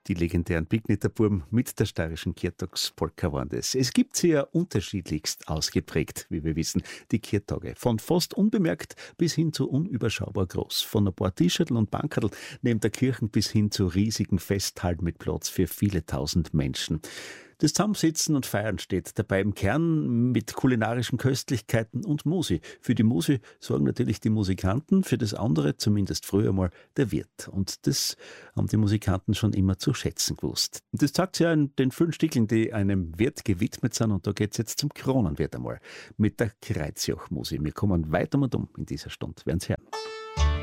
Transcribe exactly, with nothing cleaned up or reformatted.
Die legendären Pigniterburm mit der steirischen Kirtagspolka waren das. Es gibt sie ja unterschiedlichst ausgeprägt, wie wir wissen, die Kirtage. Von fast unbemerkt bis hin zu unüberschaubar groß. Von ein paar T-Shirtl und Bankerl neben der Kirchen bis hin zu riesigen Festhallen mit Platz für viele tausend Menschen. Das Zusammensitzen und Feiern steht dabei im Kern mit kulinarischen Köstlichkeiten und Musi. Für die Musi sorgen natürlich die Musikanten, für das andere, zumindest früher mal, der Wirt. Und das haben die Musikanten schon immer zu schätzen gewusst. Und das zeigt sich ja in den vielen Stickeln, die einem Wirt gewidmet sind. Und da geht's jetzt zum Kronenwirt einmal mit der Kreuzjoch-Musi. Wir kommen weiter und um in dieser Stunde. Werden's hören.